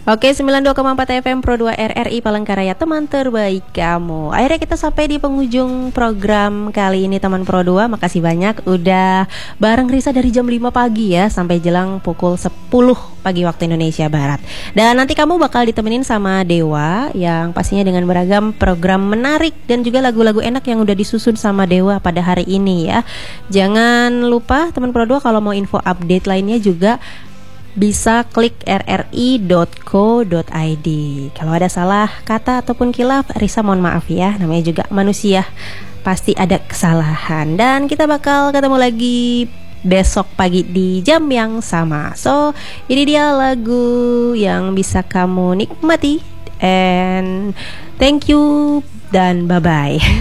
Oke, 92,4 FM Pro 2 RRI Palangkaraya, teman terbaik kamu. Akhirnya kita sampai di penghujung program kali ini, teman Pro 2. Makasih banyak udah bareng Risa dari jam 5 pagi ya sampai jelang pukul 10 pagi waktu Indonesia Barat. Dan nanti kamu bakal ditemenin sama Dewa yang pastinya dengan beragam program menarik dan juga lagu-lagu enak yang udah disusun sama Dewa pada hari ini ya. Jangan lupa teman Pro 2 kalau mau info update lainnya juga bisa klik rri.co.id. Kalau ada salah kata ataupun kilaf, Risa mohon maaf ya. Namanya juga manusia, pasti ada kesalahan. Dan kita bakal ketemu lagi besok pagi di jam yang sama. So, ini dia lagu yang bisa kamu nikmati. And thank you dan bye-bye.